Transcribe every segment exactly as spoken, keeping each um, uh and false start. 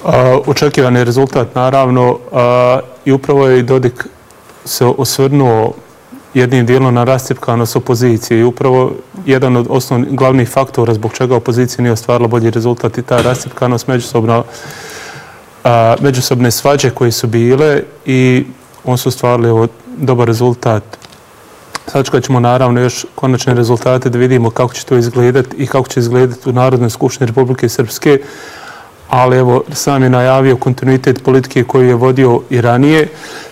Očekivani rezultat, naravno, i upravo je i Dodik se osvrnuo jednim dijelom na rascjepkanost opozicije i upravo jedan od osnovnih glavnih faktora zbog čega opozicija nije ostvarila bolji rezultat i ta rascjepkanost, međusobne svađe koje su bile i on su ostvarili dobar rezultat. Sačekat ćemo naravno još konačne rezultate da vidimo kako će to izgledati i kako će izgledati u Narodnoj skupštini Republike Srpske, ali evo sam je najavio kontinuitet politike koju je vodio i ranije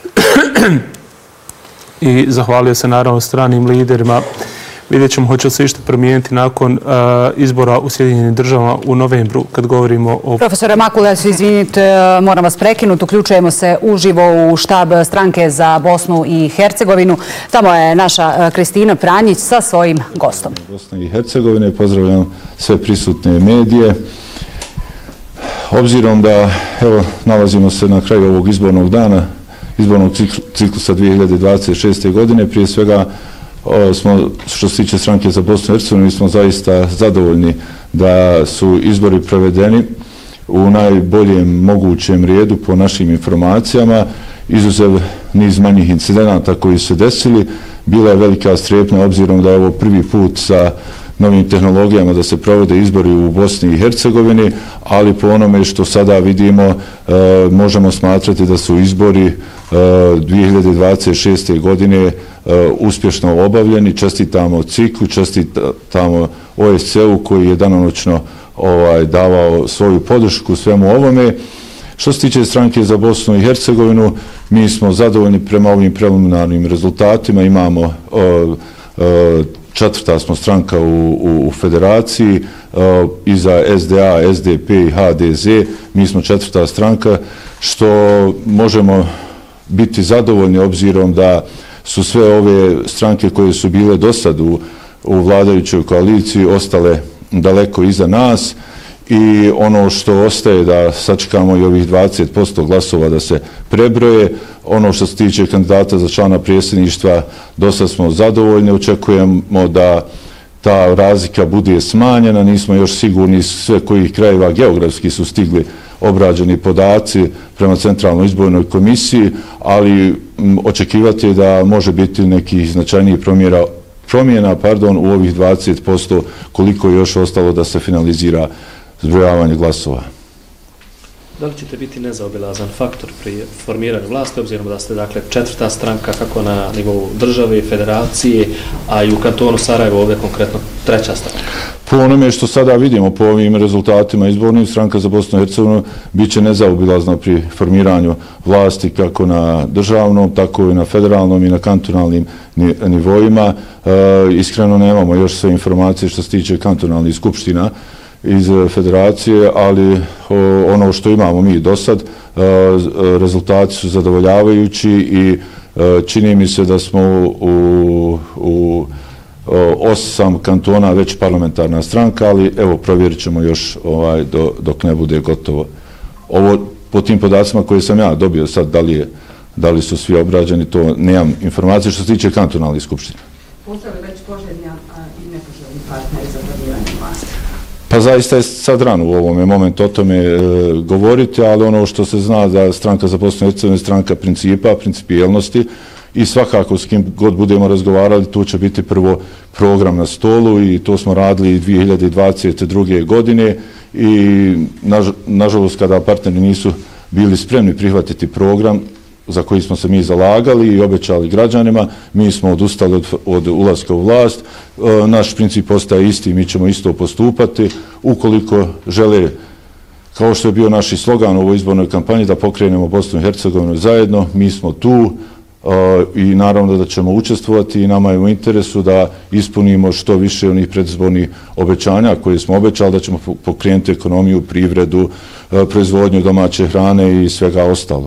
i zahvalio se naravno stranim liderima. Vidjet ćemo hoće li se išta promijeniti nakon izbora u Sjedinjenim državama u novembru kad govorimo o... Profesore Makules, izvinite, moram vas prekinuti. Uključujemo se uživo u štab stranke za Bosnu i Hercegovinu. Tamo je naša Kristina Pranjić sa svojim gostom. Bosne i Hercegovine, pozdravljam sve prisutne medije. Obzirom da evo, nalazimo se na kraju ovog izbornog dana, izbornog ciklusa dvije hiljade dvadeset šeste. godine, prije svega smo, što se tiče stranke za Bosnu i Hercegovinu, smo zaista zadovoljni da su izbori provedeni u najboljem mogućem redu po našim informacijama, izuzev niz manjih incidenata koji su desili. Bila je velika strepnja obzirom da je ovo prvi put sa novim tehnologijama da se provode izbori u Bosni i Hercegovini, ali po onome što sada vidimo možemo smatrati da su izbori dvije hiljade dvadeset šeste. godine uspješno obavljeni. Čestitamo ciklu, čestitamo O S C-u koji je danonoćno davao svoju podršku svemu ovome. Što se tiče stranke za Bosnu i Hercegovinu, mi smo zadovoljni prema ovim preliminarnim rezultatima. Imamo četvrta smo stranka u federaciji, iza S D A, S D P i H D Z. Mi smo četvrta stranka, što možemo biti zadovoljni obzirom da su sve ove stranke koje su bile do sad u vladajućoj koaliciji ostale daleko iza nas i ono što ostaje da sačekamo i ovih dvadeset posto glasova da se prebroje. Ono što se tiče kandidata za člana predsjedništva, dosta smo zadovoljni, očekujemo da ta razlika bude smanjena, nismo još sigurni sve kojih krajeva geografski su stigli obrađeni podaci prema Centralnoj izbornoj komisiji, ali očekivati je da može biti nekih značajnijih promjera promjena pardon, u ovih dvadeset posto koliko je još ostalo da se finalizira zbrojavanje glasova. Da li ćete biti nezaobilazan faktor pri formiranju vlasti, obzirom da ste dakle četvrta stranka kako na nivou države i federacije, a i u kantonu Sarajevo ovdje konkretno treća stranka? Po onome što sada vidimo po ovim rezultatima izbornih, stranka za Bosnu i Hercegovinu bit će nezaobilazna pri formiranju vlasti kako na državnom, tako i na federalnom i na kantonalnim nivoima. Iskreno nemamo još sve informacije što se tiče kantonalnih skupština iz federacije, ali ono što imamo mi do sad, rezultati su zadovoljavajući i čini mi se da smo u osam kantona već parlamentarna stranka, ali evo provjerit ćemo još dok ne bude gotovo. Ovo po tim podacima koje sam ja dobio sad, da li su svi obrađeni, to nemam informacije što se tiče kantonalnih skupština. Postoje li već poželjni i nepoželjni partneri za formiranje vlasti? Pa zaista je sad rano u ovome momentu o tome govoriti, ali ono što se zna da stranka za Bosnu i Hercegovinu je stranka principa, principijelnosti i svakako s kim god budemo razgovarali tu će biti prvo program na stolu i to smo radili dvije hiljade dvadeset druge. godine i nažalost kada partneri nisu bili spremni prihvatiti program za koji smo se mi zalagali i obećali građanima, mi smo odustali od, od ulaska u vlast. E, naš princip ostaje isti, mi ćemo isto postupati. Ukoliko žele, kao što je bio naš slogan u ovoj izbornoj kampanji, da pokrenemo Bosnu i Hercegovinu zajedno, mi smo tu e, i naravno da ćemo učestvovati i nama je u interesu da ispunimo što više onih predizbornih obećanja koje smo obećali, da ćemo pokrenuti ekonomiju, privredu, e, proizvodnju domaće hrane i svega ostalog.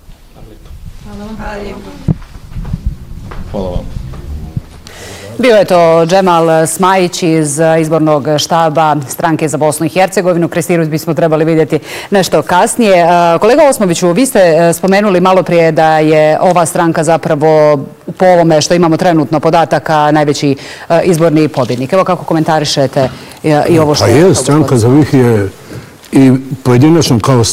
Hvala vam. Bio je to Džemal Smajić iz izbornog štaba stranke za Bosnu i Hercegovinu. Kristinu bismo trebali vidjeti nešto kasnije. Kolega Osmoviću, vi ste spomenuli malo prije da je ova stranka zapravo po ovome što imamo trenutno podataka najveći izborni pobjednik. Evo kako komentarišete i ovo što... Pa je, stranka za njih je i pojedinačno kao